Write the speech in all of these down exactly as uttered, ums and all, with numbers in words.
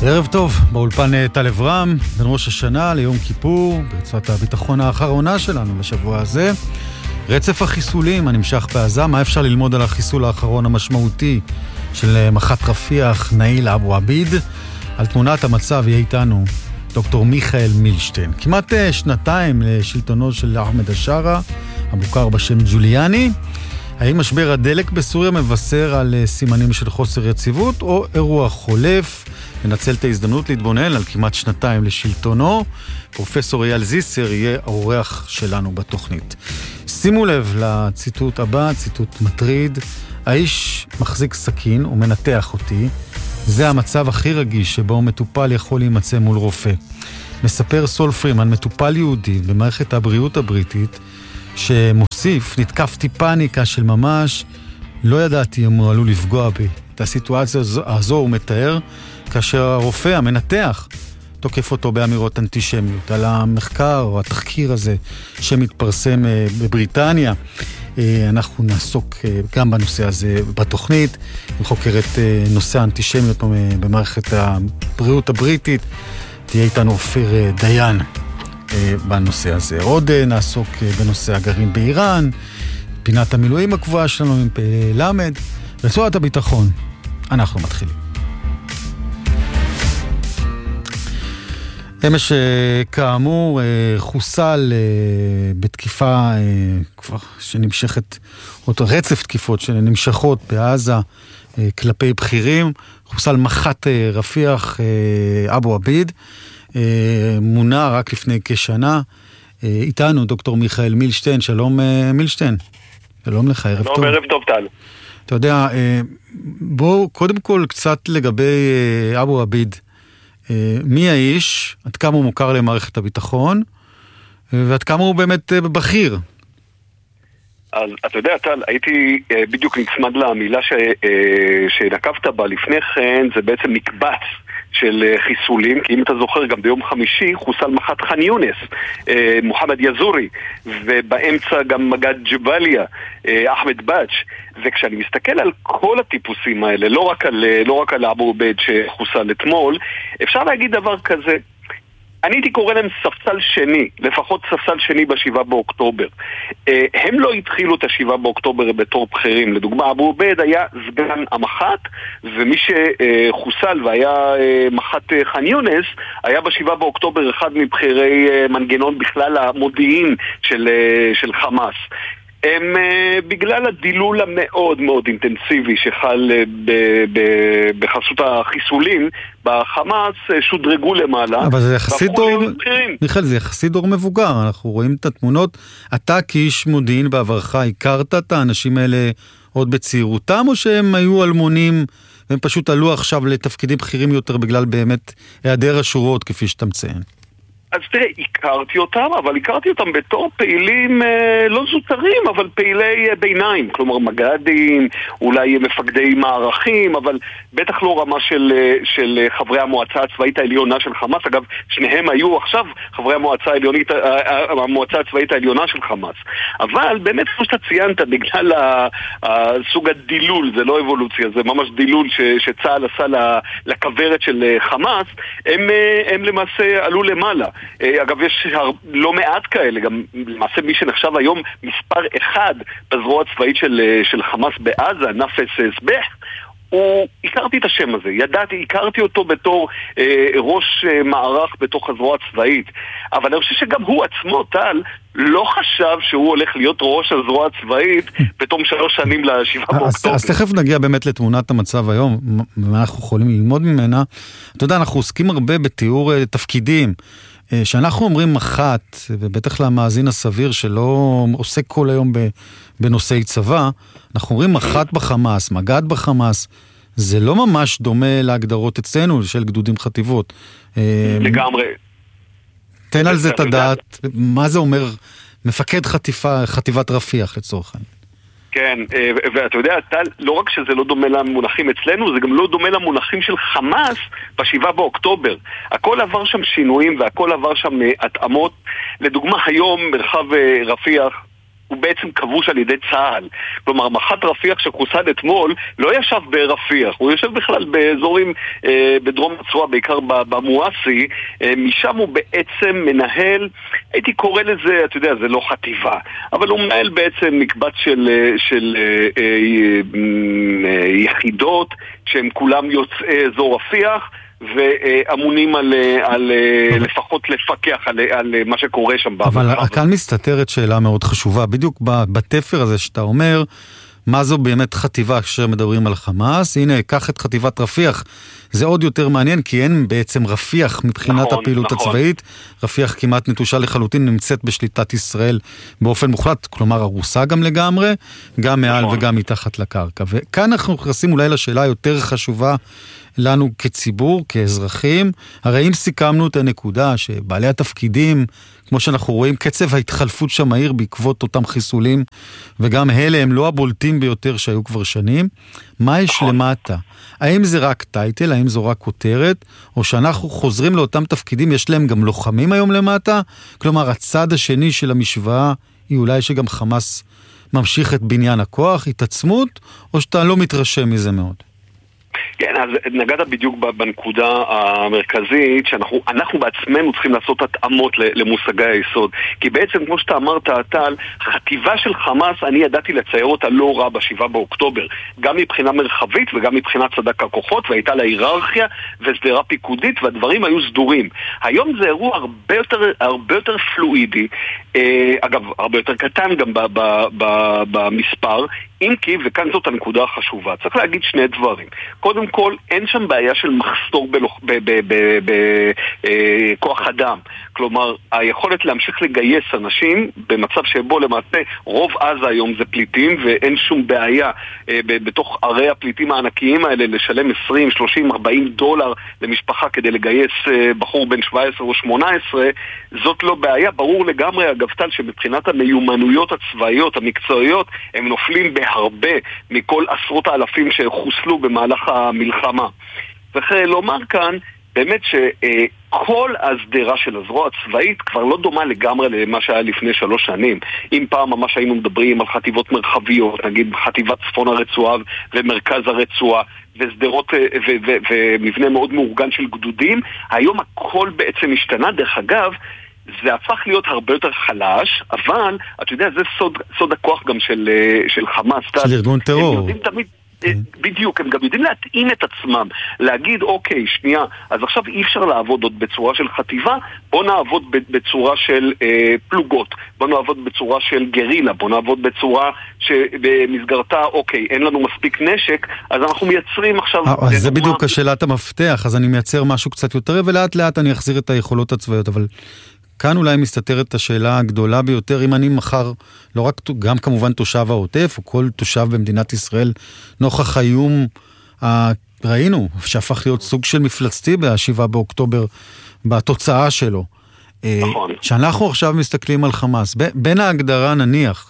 ערב טוב, באולפן טל אברהם, בין ראש השנה ליום כיפור, ברצועת הביטחון האחרונה שלנו לשבוע הזה. רצף החיסולים הנמשך בעזה, מה אפשר ללמוד על החיסול האחרון המשמעותי של מח"ט רפיח, נאיל אבו עביד? על תמונת המצב יהיה איתנו דוקטור מיכאל מילשטיין. כמעט שנתיים לשלטונו של אחמד השארה, המוכר בשם ג'וליאני. האם משבר הדלק בסוריה מבשר על סימנים של חוסר יציבות או אירוע חולף? ננצל את ההזדמנות להתבונן על כמעט שנתיים לשלטונו. פרופסור אייל זיסר יהיה האורח שלנו בתוכנית. שימו לב לציטוט הבא, ציטוט מטריד. האיש מחזיק סכין ומנתח אותי. זה המצב הכי רגיש שבו מטופל יכול להימצא מול רופא. מספר סול פרימן, מטופל יהודי במערכת הבריאות הבריטית, שמוסיף, נתקפתי פאניקה של ממש, לא ידעתי אם הוא עלול לפגוע בי. את הסיטואציה הזו הוא מתאר, כאשר הרופא המנתח תוקף אותו באמירות אנטישמיות, על המחקר או התחקיר הזה שמתפרסם בבריטניה. אנחנו נעסוק גם בנושא הזה בתוכנית, עם חוקרת נושא האנטישמיות במערכת הבריאות הבריטית, תהיה איתנו אופיר דיין בנושא הזה. עוד נעסוק בנושא הגרעין באיראן, פינת המילואים הקבועה שלנו עם למד, רצועת הביטחון. אנחנו מתחילים. אמש כאמור חוסל בתקיפה כבר שנמשכת, אותו רצף תקיפות שנמשכות בעזה כלפי בכירים, חוסל מח"ט רפיח אבו עביד, מונה רק לפני כשנה. איתנו דוקטור מיכאל מילשטיין. שלום מילשטיין. שלום לך, ערב טוב. שלום, ערב טוב טל. אתה יודע, בואו קודם כל קצת לגבי אבו עביד. מי האיש, עד כמה הוא מוכר למערכת הביטחון, ועד כמה הוא באמת בכיר? אז אתה יודע, טל, הייתי בדיוק נצמד למילה ש... שנקבת בה לפני כן, זה בעצם מקבץ של חיסולים, כי אם אתה זוכר, גם ביום חמישי חוסל מח"ט ח'אן יונס, מוחמד יזורי, ובאמצע גם מגד ג'באליה, אחמד באץ'. וכשאני מסתכל על כל הטיפוסים האלה, לא רק על, לא רק על אבו עביד שחוסל אתמול, אפשר להגיד דבר כזה. אני הייתי קורא להם ספסל שני, לפחות ספסל שני בשבעה באוקטובר. הם לא התחילו את השבעה באוקטובר בתור בכירים. לדוגמה, אבו עביד היה סגן המח"ט, ומי שחוסל והיה מח"ט ח'אן יונס, היה בשבעה באוקטובר אחד מבכירי מנגנון בכלל המודיעין של, של חמאס. הם בגלל הדילול המאוד מאוד אינטנסיבי שחל בחסות החיסולים בחמאס שודרגו למעלה. אבל זה יחסית דור, מיכאל, זה יחסית דור מבוגר. אנחנו רואים את התמונות. אתה כאיש מודיעין בעברך הכרת את האנשים האלה עוד בצעירותם, או שהם היו אלמונים והם פשוט עלו עכשיו לתפקידים בכירים יותר בגלל באמת היעדר השורות כפי שאתה מציין? אז תראה, הכרתי אותם, אבל הכרתי אותם בתור פעילים אה, לא זוטרים, אבל פעילי אה, ביניים, כלומר מג"דים, אולי מפקדי מערכים, אבל בטח לא רמה של, אה, של אה, חברי המועצה הצבאית העליונה של חמאס. אגב, שניהם היו עכשיו חברי המועצה, העליונית, אה, המועצה הצבאית העליונה של חמאס. אבל באמת, כמו שאתה ציינת, בגלל הסוג הדילול, זה לא אבולוציה, זה ממש דילול ש, שצה"ל עשה לכברת של אה, חמאס, הם, אה, הם למעשה עלו למעלה. אגב, יש לא מעט כאלה, גם למעשה מי שנחשב היום מספר אחד בזרוע הצבאית של, של חמאס בעזה, נפס סבח, הוא, הכרתי את השם הזה, ידעתי, הכרתי אותו בתור אה, ראש אה, מערך בתוך הזרוע הצבאית, אבל אני חושב שגם הוא עצמו, טל, לא חשב שהוא הולך להיות ראש הזרוע הצבאית בתום שלוש שנים לשבעה באוקטובר. אז תכף נגיע באמת לתמונת המצב היום, מה אנחנו יכולים ללמוד ממנה. אתה יודע, אנחנו עוסקים הרבה בתיאור תפקידים, שאנחנו אומרים מח"ט, ובטח למאזין הסביר שלא עוסק כל היום בנושאי צבא, אנחנו אומרים מח"ט בחמאס, מג"ד בחמאס, זה לא ממש דומה להגדרות אצלנו של גדודים חטיבות. לגמרי. תן על זה את הדעת, מה זה אומר מפקד חטיפה, חטיבת רפיח לצורך העניין. כן, ואתה יודע, לא רק שזה לא דומה למונחים אצלנו, זה גם לא דומה למונחים של חמאס בשבעה באוקטובר. הכל עבר שם שינויים והכל עבר שם התאמות. לדוגמה, היום מרחב רפיח הוא בעצם כבוש על ידי צה"ל. כלומר, מח"ט רפיח שחוסל אתמול לא ישב ברפיח, הוא יושב בכלל באזורים אה, בדרום הרצועה, בעיקר במואסי. אה, משם הוא בעצם מנהל, הייתי קורא לזה, אתה יודע, זה לא חטיבה, אבל הוא מנהל בעצם מקבץ של, של אה, אה, אה, יחידות שהם כולם יוצאי אזור רפיח, ואמונים על, על לפחות לפקח על, על מה שקורה שם. אבל כאן מסתתרת שאלה מאוד חשובה, בדיוק בתפר הזה שאתה אומר, מה זו באמת חטיבה כשמדברים על חמאס? הנה, קח את חטיבת רפיח, זה עוד יותר מעניין, כי אין בעצם רפיח מבחינת נכון, הפעילות נכון. הצבאית, רפיח כמעט נטושה לחלוטין, נמצאת בשליטת ישראל באופן מוחלט, כלומר הרוסה גם לגמרי, גם מעל נכון. וגם מתחת לקרקע. וכאן אנחנו נכנסים אולי לשאלה יותר חשובה, לנו כציבור, כאזרחים, הרי אם סיכמנו את הנקודה שבעלי התפקידים, כמו שאנחנו רואים, קצב ההתחלפות שם מהיר בעקבות אותם חיסולים, וגם אלה הם לא הבולטים ביותר שהיו כבר שנים, מה יש למטה? האם זה רק טייטל, האם זו רק כותרת, או שאנחנו חוזרים לאותם תפקידים, יש להם גם לוחמים היום למטה? כלומר, הצד השני של המשוואה היא אולי שגם חמאס ממשיך את בניין הכוח, התעצמות, או שאתה לא מתרשם מזה מאוד? כן, אז נגעת בדיוק בנקודה המרכזית, שאנחנו אנחנו בעצמנו צריכים לעשות התאמות למושגי היסוד. כי בעצם, כמו שאתה אמרת, טל, חטיבה של חמאס, אני ידעתי לצייר אותה לא רע בשבעה באוקטובר, גם מבחינה מרחבית וגם מבחינת צדק הכוחות, והייתה לה היררכיה וסדרה פיקודית, והדברים היו סדורים. היום זה אירוע הרבה יותר, הרבה יותר פלואידי, אגב, הרבה יותר קטן גם במספר, אם כי, וכאן זאת הנקודה החשובה, צריך להגיד שני דברים. קודם כל, אין שם בעיה של מחסור בכוח אדם. כלומר, היכולת להמשיך לגייס אנשים במצב שבו למעשה רוב עזה היום זה פליטים, ואין שום בעיה בתוך ערי הפליטים הענקיים האלה לשלם עשרים, שלושים, ארבעים דולר למשפחה כדי לגייס בחור בן שבע עשרה או שמונה עשרה, זאת לא בעיה. ברור לגמרי, אגב טל, שמבחינת המיומנויות הצבאיות, המקצועיות, הם נופלים בהרבה מכל עשרות האלפים שחוסלו במהלך המלחמה. וכן לומר כאן, באמת שכל הסדרה של הזרוע הצבאית כבר לא דומה לגמרי למה שהיה לפני שלוש שנים. אם פעם ממש היינו מדברים על חטיבות מרחביות, נגיד חטיבת צפון הרצועה ומרכז הרצועה, וסדרות ו- ו- ומבנה מאוד מאורגן של גדודים, היום הכל בעצם השתנה. דרך אגב, זה הפך להיות הרבה יותר חלש, אבל, אתה יודע, זה סוד, סוד הכוח גם של, של חמאס. של ארגון טרור. הם יודעים תמיד, בדיוק, הם גם יודעים להתאים את עצמם, להגיד, אוקיי, שנייה, אז עכשיו אי אפשר לעבוד עוד בצורה של חטיבה, בוא נעבוד בצורה של אה, פלוגות, בוא נעבוד בצורה של גרילה, בוא נעבוד בצורה שבמסגרתה, אוקיי, אין לנו מספיק נשק, אז אנחנו מייצרים עכשיו... אז זה בדיוק השאלת המפתח, אז אני מייצר משהו קצת יותר, ולאט לאט אני אחזיר את היכולות הצבאיות, אבל... כאן אולי מסתתרת השאלה הגדולה ביותר, אם אני מחר, לא רק, גם כמובן תושב העוטף, או כל תושב במדינת ישראל, נוכח האיום, ראינו, שהפך להיות סוג של מפלצתי בשבעה באוקטובר, בתוצאה שלו. נכון. שאנחנו עכשיו מסתכלים על חמאס, בין ההגדרה נניח,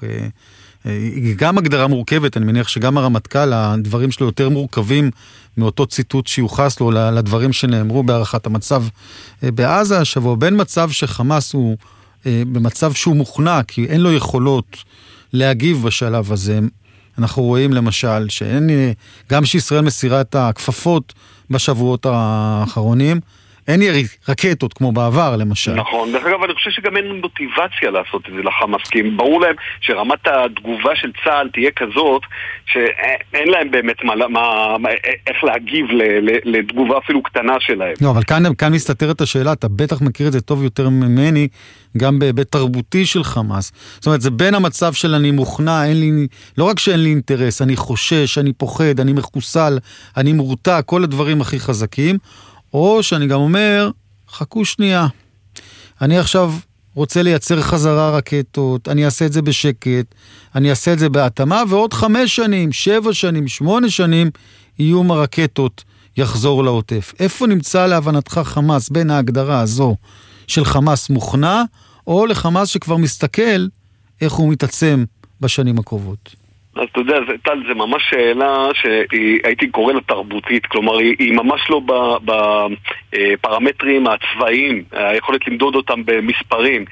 היא גם הגדרה מורכבת, אני מניח שגם הרמטכ"ל, הדברים שלו יותר מורכבים מאותו ציטוט שיוחס לו לדברים שנאמרו בהערכת המצב בעזה השבוע, בין מצב שחמאס הוא במצב שהוא מוכנע, כי אין לו יכולות להגיב בשלב הזה. אנחנו רואים למשל שאין, גם שישראל מסירה את הכפפות בשבועות האחרונים, אין ירי רקטות כמו בעבר, למשל. נכון, דרך אגב, אני חושב שגם אין מוטיבציה לעשות את זה לחמאס, כי ברור להם שרמת התגובה של צה"ל תהיה כזאת, שאין להם באמת מה, מה, איך להגיב לתגובה אפילו קטנה שלהם. לא, אבל כאן, כאן מסתתרת השאלה, אתה בטח מכיר את זה טוב יותר ממני, גם בהיבט תרבותי של חמאס. זאת אומרת, זה בין המצב של אני מוכנע, אין לי, לא רק שאין לי אינטרס, אני חושש, אני פוחד, אני מחוסל, אני מורתע, כל הדברים הכי חזקים, או שאני גם אומר, חכו שנייה, אני עכשיו רוצה לייצר חזרה רקטות, אני אעשה את זה בשקט, אני אעשה את זה בהתאמה, ועוד חמש שנים, שבע שנים, שמונה שנים, איום הרקטות יחזור לעוטף. איפה נמצא להבנתך חמאס בין ההגדרה הזו של חמאס מוכנע, או לחמאס שכבר מסתכל איך הוא מתעצם בשנים הקרובות? אז אתה יודע, זה, טל, זה ממש שאלה שהייתי קורא לה תרבותית, כלומר היא, היא ממש לא בפרמטרים הצבאיים, היכולת למדוד אותם במספרים.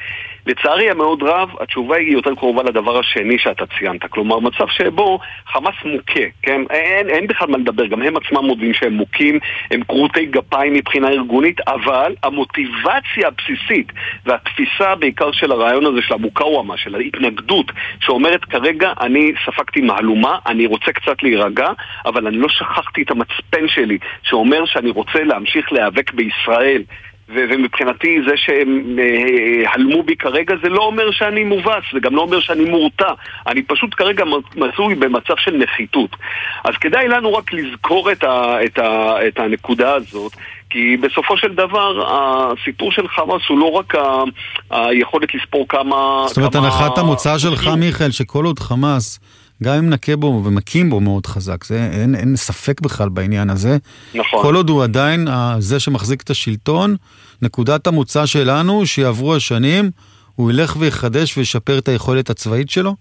לצערי המאוד רב, התשובה היא יותר קרובה לדבר השני שאתה ציינת. כלומר, מצב שבו חמאס מוכה, כן? אין, אין בכלל מה לדבר, גם הם עצמם מודים שהם מוכים, הם קרוטי גפיים מבחינה ארגונית, אבל המוטיבציה הבסיסית והתפיסה בעיקר של הרעיון הזה של המוקאוומה, של ההתנגדות, שאומרת כרגע אני ספקתי מהלומה, אני רוצה קצת להירגע, אבל אני לא שכחתי את המצפן שלי, שאומר שאני רוצה להמשיך להיאבק בישראל, ו- ומבחינתי זה שהם אה, הלמו בי כרגע זה לא אומר שאני מובס, זה גם לא אומר שאני מורתע, אני פשוט כרגע מצוי במצב של נחיתות. אז כדאי לנו רק לזכור את, ה- את, ה- את הנקודה הזאת, כי בסופו של דבר הסיפור של חמאס הוא לא רק ה- היכולת לספור כמה... זאת אומרת, הנחת המוצא שלך, מיכאל, שכל עוד חמאס גם אם נקה בו ומקים בו מאוד חזק, זה, אין, אין ספק בכלל בעניין הזה. נכון. כל עוד הוא עדיין זה שמחזיק את השלטון, נקודת המוצא שלנו, שיעברו השנים, הוא ילך ויחדש וישפר את היכולת הצבאית שלו?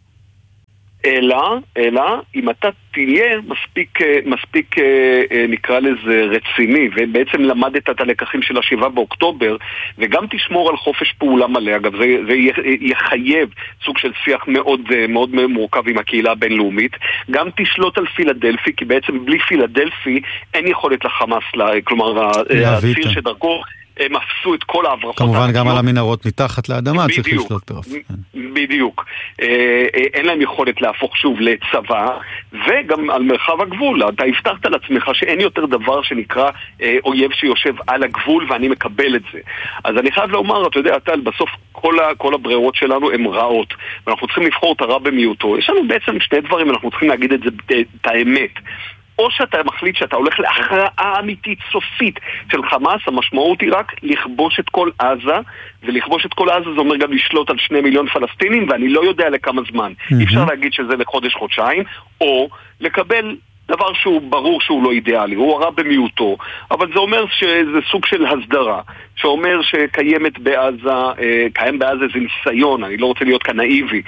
אלא, אלא, אם אתה תהיה מספיק, מספיק נקרא לזה רציני, ובעצם למדת את הלקחים של השבעה באוקטובר, וגם תשמור על חופש פעולה מלא, אגב, זה, זה יחייב סוג של שיח מאוד, מאוד מורכב עם הקהילה הבינלאומית, גם תשלוט על פילדלפי, כי בעצם בלי פילדלפי אין יכולת לחמאס, כלומר, הציר שדרכו, הם אפסו את כל ההברחות. כמובן גם על המנהרות מתחת לאדמה צריך לשלוט ברף. בדיוק. אין להם יכולת להפוך שוב לצבא, וגם על מרחב הגבול. אתה הבטחת לעצמך שאין יותר דבר שנקרא אויב שיושב על הגבול, ואני מקבל את זה. אז אני חייב לומר, אתה יודע, טל, בסוף כל הברירות שלנו הן רעות, ואנחנו צריכים לבחור את הרע במיעוטו. יש לנו בעצם שני דברים, אנחנו צריכים להגיד את זה, את האמת. או שאתה מחליט שאתה הולך להכרעה אמיתית סופית של חמאס, המשמעות היא רק לכבוש את כל עזה, ולכבוש את כל עזה זה אומר גם לשלוט על שני מיליון פלסטינים, ואני לא יודע לכמה זמן. Mm-hmm. אי אפשר להגיד שזה לחודש, חודשיים, או לקבל דבר שהוא ברור שהוא לא אידיאלי, הוא הרע במיעוטו, אבל זה אומר שזה סוג של הסדרה, שאומר שקיימת בעזה, קיים בעזה איזה ניסיון, אני לא רוצה להיות כאן נאיבי,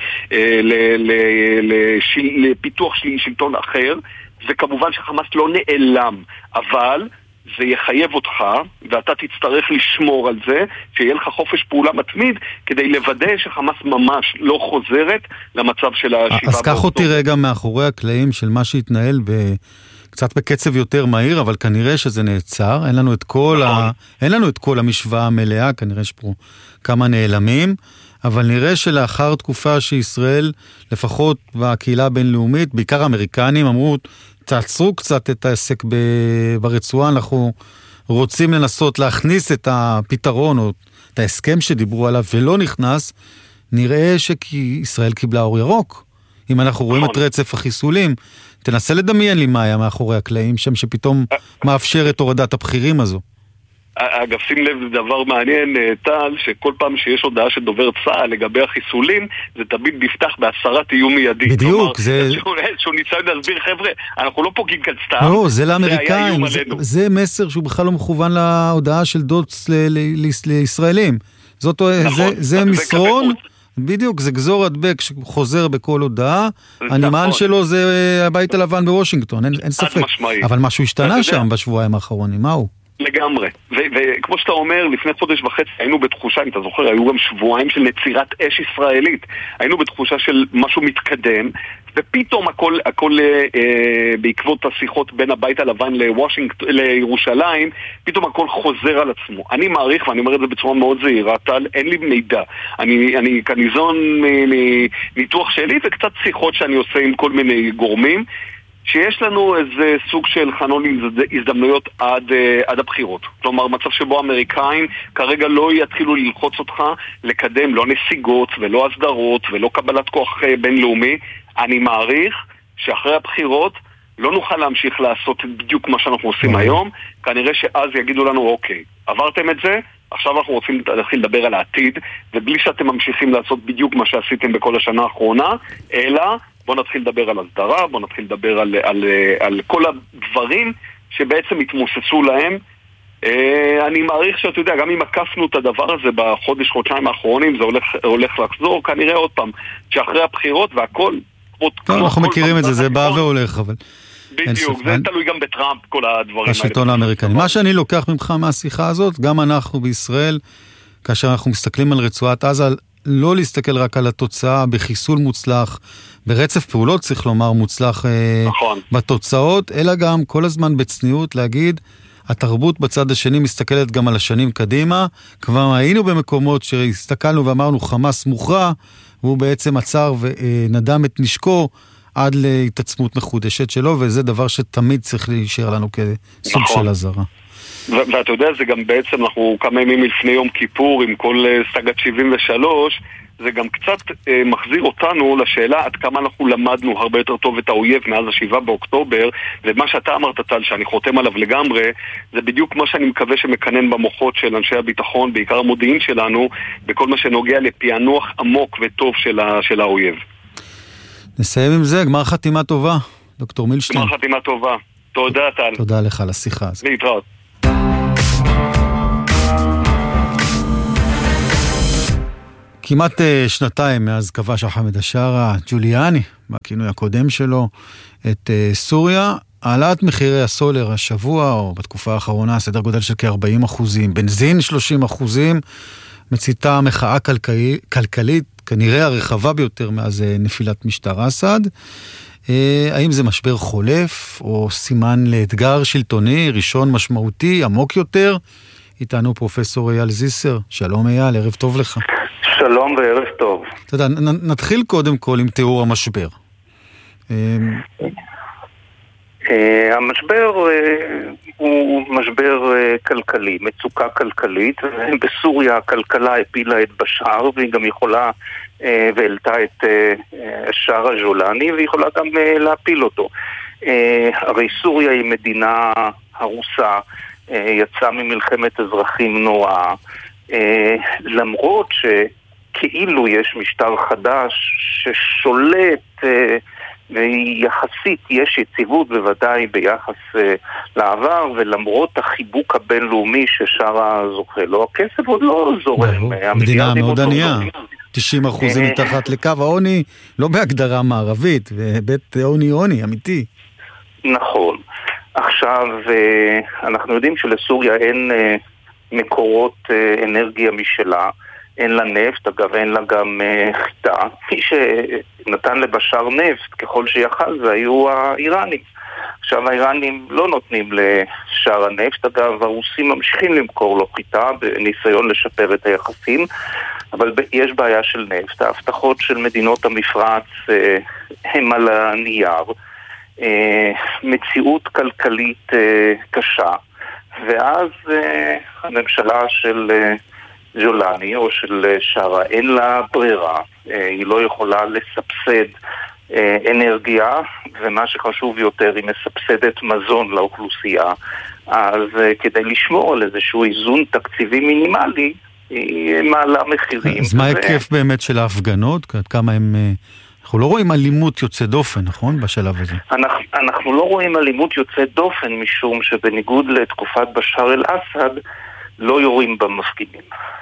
לפיתוח של שלטון אחר, וכמובן שחמאס לא נעלם, אבל זה יחייב אותך, ואתה תצטרך לשמור על זה, שיהיה לך חופש פעולה מתמיד, כדי לוודא שחמאס ממש לא חוזרת למצב של השבעה. אז קח אותי רגע מאחורי הקלעים של מה שהתנהל ב... קצת בקצב יותר מהיר, אבל כנראה שזה נעצר, אין לנו את כל, ה... אין לנו את כל המשוואה המלאה, כנראה יש פה כמה נעלמים, אבל נראה שלאחר תקופה שישראל, לפחות בקהילה הבינלאומית, בעיקר האמריקנים, אמרו, תעצרו קצת את העסק ברצועה, אנחנו רוצים לנסות להכניס את הפתרון, או את ההסכם שדיברו עליו, ולא נכנס, נראה שישראל קיבלה אור ירוק. אם אנחנו רואים את רצף החיסולים, תנסה לדמיין לי מה היה מאחורי הקלעים, שם שפתאום מאפשר את הורדת הבכירים הזו. אגב, שים לב, זה דבר מעניין, טל, שכל פעם שיש הודעה של דובר צה"ל לגבי החיסולים, זה תמיד נפתח בהסרת איום מיידי. בדיוק, זה... שהוא ניסה להסביר, חבר'ה, אנחנו לא פוגעים כאן סתם. לא, זה לאמריקאים, זה מסר שהוא בכלל לא מכוון להודעה של דוץ לישראלים. זה מסרון, בדיוק, זה גזור הדבק שחוזר בכל הודעה, הנמען שלו זה הבית הלבן בוושינגטון, אין ספק. אבל משהו השתנה שם בשבועיים האחרונים, מהו? לגמרי, וכמו שאתה אומר, לפני חודש וחצי היינו בתחושה, אם אתה זוכר, היו גם שבועיים של נצירת אש ישראלית, היינו בתחושה של משהו מתקדם, ופתאום הכל, הכל אה, בעקבות השיחות בין הבית הלבן לוושינגטון, לירושלים, פתאום הכל חוזר על עצמו. אני מעריך, ואני אומר את זה בצורה מאוד זהירה, טל, אין לי מידע. אני, אני כניזון מניתוח שלי וקצת שיחות שאני עושה עם כל מיני גורמים, שיש לנו איזה סוג של חנון הזדמנויות עד, עד הבחירות. כלומר, מצב שבו האמריקאים כרגע לא יתחילו ללחוץ אותך לקדם לא נסיגות ולא הסדרות ולא קבלת כוח בינלאומי. אני מעריך שאחרי הבחירות לא נוכל להמשיך לעשות בדיוק מה שאנחנו עושים היום. כנראה שאז יגידו לנו, אוקיי, עברתם את זה, עכשיו אנחנו רוצים להתחיל לדבר על העתיד, ובלי שאתם ממשיכים לעשות בדיוק מה שעשיתם בכל השנה האחרונה, אלא בוא נתחיל לדבר על הסדרה, בוא נתחיל לדבר על, על, על כל הדברים שבעצם התמוססו להם. אני מעריך שאתה יודע, גם אם עקפנו את הדבר הזה בחודש, חודשיים האחרונים, זה הולך, הולך לחזור, כנראה עוד פעם, שאחרי הבחירות והכל... אנחנו מכירים את זה, זה בא והולך, אבל... בדיוק, זה תלוי גם בטראמפ, כל הדברים האלה. השלטון האמריקני. מה שאני לוקח ממך מהשיחה הזאת, גם אנחנו בישראל, כאשר אנחנו מסתכלים על רצועת עזה, לא להסתכל רק על התוצאה בחיסול מוצלח, ברצף פעולות צריך לומר מוצלח נכון. בתוצאות, אלא גם כל הזמן בצניעות להגיד, התרבות בצד השני מסתכלת גם על השנים קדימה, כבר היינו במקומות שהסתכלנו ואמרנו חמאס מוכרע, והוא בעצם עצר ונדם את נשקו עד להתעצמות מחודשת שלו, וזה דבר שתמיד צריך להישאר לנו כסוג נכון. של הזרה. ו- ואתה יודע, זה גם בעצם, אנחנו כמה ימים לפני יום כיפור עם כל סגת שבעים ושלוש, זה גם קצת אה, מחזיר אותנו לשאלה עד כמה אנחנו למדנו הרבה יותר טוב את האויב מאז השבעה באוקטובר, ומה שאתה אמרת טל, שאני חותם עליו לגמרי, זה בדיוק מה שאני מקווה שמקנן במוחות של אנשי הביטחון, בעיקר המודיעין שלנו, בכל מה שנוגע לפענוח עמוק וטוב של, ה- של האויב. נסיים עם זה, גמר חתימה טובה, דוקטור מילשטיין. גמר חתימה טובה. תודה טל. תודה לך על השיחה הזאת. להתראות. כמעט uh, שנתיים מאז כבש חמד א-שארה, ג'וליאני, בכינוי הקודם שלו, את uh, סוריה, העלאת מחירי הסולר השבוע, או בתקופה האחרונה, סדר גודל של כ-ארבעים אחוזים, בנזין שלושים אחוזים, מציתה מחאה כלכלי, כלכלית, כנראה הרחבה ביותר מאז uh, נפילת משטר אסד. Uh, האם זה משבר חולף, או סימן לאתגר שלטוני, ראשון משמעותי, עמוק יותר? איתנו פרופסור אייל זיסר. שלום אייל, ערב טוב לך. שלום וערב טוב. אתה יודע, נתחיל קודם כל עם תיאור המשבר. המשבר הוא משבר כלכלי, מצוקה כלכלית, בסוריה הכלכלה הפילה את בשאר, והיא גם יכולה והעלתה את א-שארה ג'ולאני, והיא יכולה גם להפיל אותו. הרי סוריה היא מדינה הרוסה, יצאה ממלחמת אזרחים נוראה, למרות שכאילו יש משטר חדש ששולט ויחסית יש יציבות בוודאי ביחס לעבר, ולמרות החיבוק הבינלאומי ששארה זוכה לו, הכסף עוד לא זורם. מדינה מאוד ענייה, תשעים אחוזים מתחת לקו העוני, לא בהגדרה מערבית, בית עוני עוני אמיתי. נכון. עכשיו אנחנו יודעים שלסוריה אין מקורות אנרגיה משלה, אין לה נפט, אגב אין לה גם חיטה. מי שנתן לבשאר נפט ככל שיחל זה היו האיראנים. עכשיו האיראנים לא נותנים לשאר הנפט, אגב הרוסים ממשיכים למכור לו חיטה בניסיון לשפר את היחסים, אבל יש בעיה של נפט. ההבטחות של מדינות המפרץ הם על הנייר, מציאות כלכלית קשה, ואז הממשלה של ג'ולאני או של שארה אין לה ברירה, היא לא יכולה לסבסד אנרגיה, ומה שחשוב יותר היא מסבסדת מזון לאוכלוסייה, אז כדי לשמור על איזשהו איזון תקציבי מינימלי היא מעלה מחירים. אז מה ההיקף באמת של ההפגנות? כמה הם... אנחנו לא רואים אלימות יוצא דופן, נכון? בשלב הזה. אנחנו, אנחנו לא רואים אלימות יוצא דופן, משום שבניגוד לתקופת בשאר אל-אסד, לא יורים במפגינים.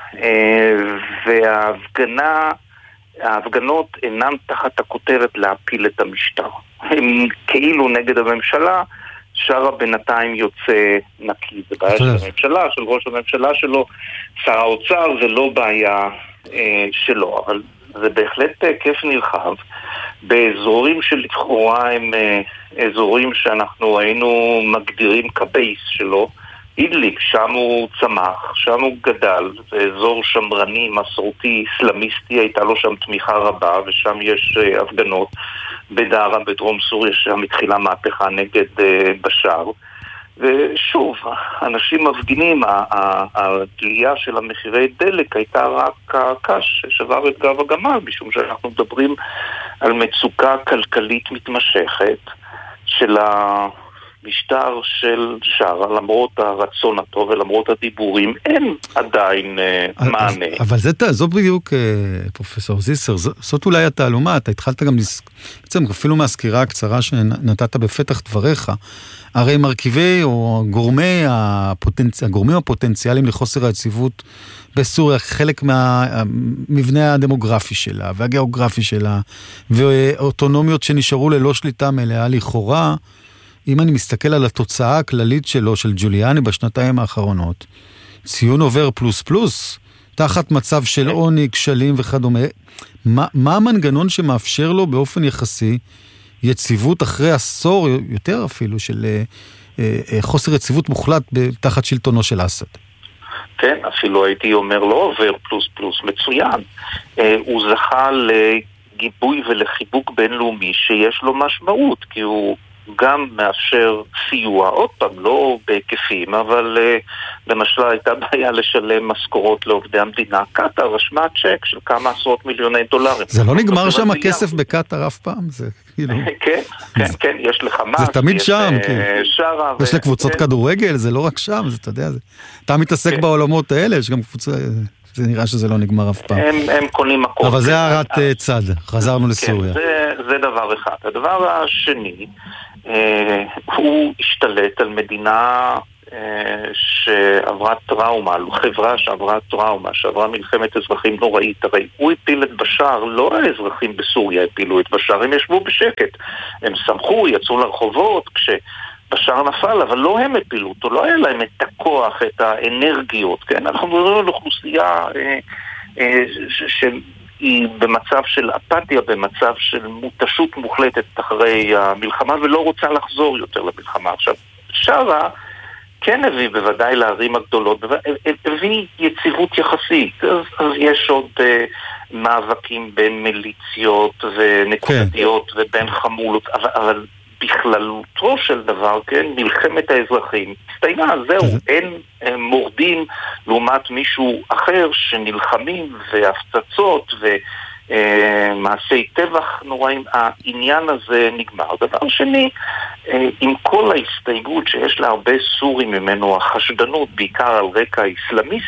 וההפגנה, ההפגנות אינן תחת הכותרת להפיל את המשטר. הם כאילו נגד הממשלה, שארה בינתיים יוצא נקי. זה בעיה של הממשלה, של ראש הממשלה שלו, שר האוצר, זה לא בעיה שלו, אבל זה בהחלט כיף נרחב באזורים שלכאורה הם אזורים שאנחנו היינו מגדירים כבייס שלו. אידליב, שם הוא צמח, שם הוא גדל, זה אזור שמרני, מסורתי, אסלאמיסטי, הייתה לו שם תמיכה רבה, ושם יש הפגנות בדארה, בדרום סוריה, שם התחילה מהפכה נגד בשאר. ושוב, אנשים מפגינים, הדלייה של המחירי דלק הייתה רק הקש ששבר את גב הגמל, משום שאנחנו מדברים על מצוקה כלכלית מתמשכת של המשטר של שארה, למרות הרצון הטוב ולמרות הדיבורים, אין עדיין מענה. אבל זו בדיוק, פרופסור זיסר, זאת אולי התעלומה, אתה התחלת גם, בעצם אפילו מהסקירה הקצרה שנתת בפתח דבריך, הרי מרכיבי או גורמי הפוטנצ... הגורמים הפוטנציאליים לחוסר היציבות בסוריה, חלק מהמבנה הדמוגרפי שלה והגיאוגרפי שלה, ואוטונומיות שנשארו ללא שליטה מלאה לכאורה, אם אני מסתכל על התוצאה הכללית שלו, של ג'וליאני בשנתיים האחרונות, ציון עובר פלוס פלוס, תחת מצב של עוני, כשלים וכדומה. מה, מה המנגנון שמאפשר לו באופן יחסי יציבות אחרי עשור, יותר אפילו, של אה, אה, חוסר יציבות מוחלט תחת שלטונו של אסד? כן, אפילו הייתי אומר לא עובר פלוס פלוס מצוין. אה, הוא זכה לגיבוי ולחיבוק בינלאומי שיש לו משמעות, כי הוא גם מאפשר סיוע, עוד פעם, לא בהיקפים, אבל uh, למשל הייתה בעיה לשלם משכורות לעובדי המדינה. קטר רשמה צ'ק של כמה עשרות מיליוני דולרים. זה לא נגמר שם הכסף בקטר אף פעם? זה כאילו... כן, כן, כן, יש לך מה. זה תמיד שם, כן. שרה. יש לקבוצות כדורגל, זה לא רק שם, זה, אתה יודע, אתה מתעסק בעולמות האלה, יש גם קבוצה... זה נראה שזה לא נגמר אף פעם. הם, הם קונים מקום. אבל זה הערת צד, חזרנו לסוריה. כן, זה, זה דבר אחד. הדבר השני, אה, הוא השתלט על מדינה אה, שעברה טראומה, חברה שעברה טראומה, שעברה מלחמת אזרחים נוראית. הרי הוא הפיל את בשאר, לא האזרחים בסוריה הפילו את בשאר, הם ישבו בשקט. הם שמחו, יצאו לרחובות, כש... בשאר נפל, אבל לא הם הפילו אותו, לא היה להם את הכוח, את האנרגיות, כן? אנחנו מדברים על אוכלוסייה אה, אה, שהיא במצב של אפתיה, במצב של מותשות מוחלטת אחרי המלחמה, ולא רוצה לחזור יותר למלחמה. עכשיו, שרה כן הביא בוודאי לערים הגדולות, הביא יציבות יחסית, אז, אז יש עוד אה, מאבקים בין מיליציות ונקודתיות כן. ובין חמולות, אבל... אבל בכללותו של דבר, כן, מלחמת האזרחים הסתיימה, זהו, אין מורדים לעומת מישהו אחר שנלחמים והפצצות ומעשי טבח נוראים, העניין הזה נגמר. דבר שני, עם כל ההסתייגות שיש לה הרבה סורים ממנו, החשדנות, בעיקר על רקע איסלאמיסטי,